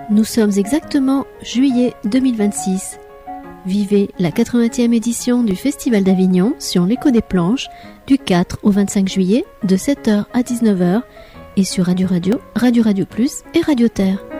Nous sommes exactement juillet 2026. Vivez la 80e édition du Festival d'Avignon sur l'Écho des Planches du 4 au 25 juillet de 7h à 19h et sur Radio Radio, Radio Radio Plus et Radio Terre.